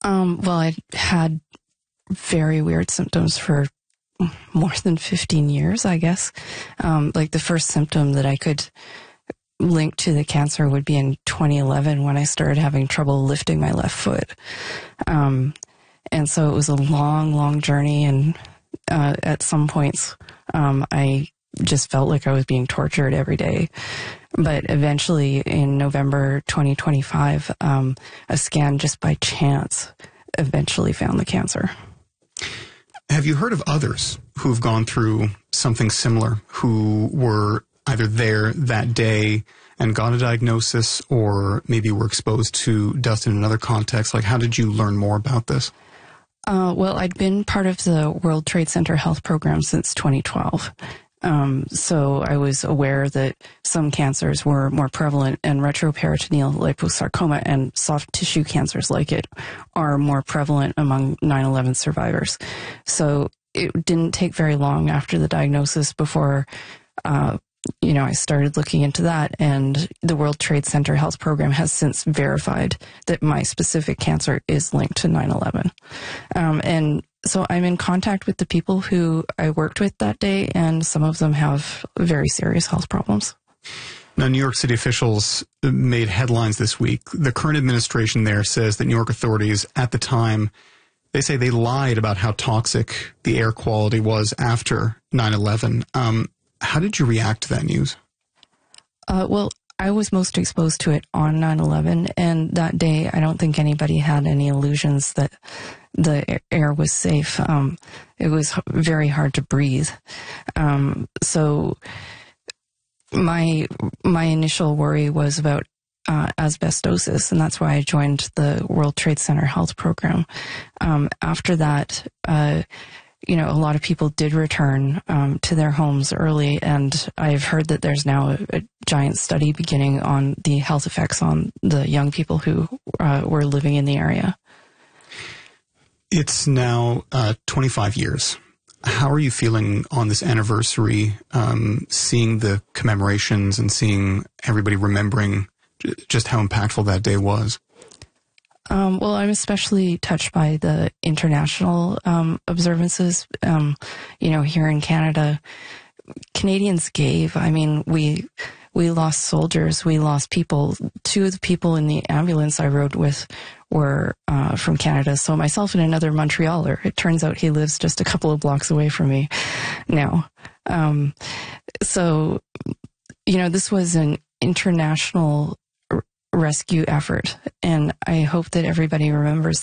Well, I had very weird symptoms for more than 15 years, I guess. Like the first symptom that I could link to the cancer would be in 2011 when I started having trouble lifting my left foot. And so it was a long, long journey. And at some points, I just felt like I was being tortured every day. But eventually in November 2025, a scan just by chance eventually found the cancer. Have you heard of others who've gone through something similar, who were either there that day and got a diagnosis, or maybe were exposed to dust in another context? Like, how did you learn more about this? Well, I'd been part of the World Trade Center Health Program since 2012. So I was aware that some cancers were more prevalent, and retroperitoneal liposarcoma and soft tissue cancers like it are more prevalent among 9/11 survivors. So it didn't take very long after the diagnosis before, I started looking into that, and the World Trade Center Health Program has since verified that my specific cancer is linked to 9/11. And so I'm in contact with the people who I worked with that day, and some of them have very serious health problems. Now, New York City officials made headlines this week. The current administration there says that New York authorities at the time, they say they lied about how toxic the air quality was after 9/11. How did you react to that news? Well, I was most exposed to it on 9/11, and that day I don't think anybody had any illusions that the air was safe. It was very hard to breathe. So my initial worry was about asbestosis, and that's why I joined the World Trade Center Health Program. After that, a lot of people did return to their homes early, and I've heard that there's now a giant study beginning on the health effects on the young people who were living in the area. It's now 25 years. How are you feeling on this anniversary, seeing the commemorations and seeing everybody remembering just how impactful that day was? Well, I'm especially touched by the international observances. Here in Canada, Canadians gave. I mean, we lost soldiers, we lost people. Two of the people in the ambulance I rode with were from Canada. So myself and another Montrealer. It turns out he lives just a couple of blocks away from me now. This was an international rescue effort, and I hope that everybody remembers